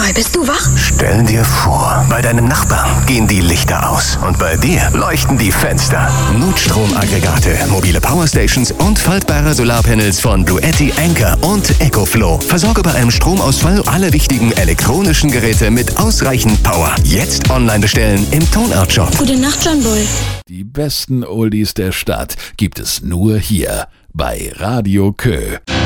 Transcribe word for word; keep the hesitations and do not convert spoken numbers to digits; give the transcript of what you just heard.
Mal, bist du wach? Stell dir vor, bei deinem Nachbarn gehen die Lichter aus und bei dir leuchten die Fenster. Notstromaggregate, mobile Powerstations und faltbare Solarpanels von Bluetti, Anker und EcoFlow. Versorge bei einem Stromausfall alle wichtigen elektronischen Geräte mit ausreichend Power. Jetzt online bestellen im Tonart-Shop. Gute Nacht, John Bull. Die besten Oldies der Stadt gibt es nur hier bei Radio Kö.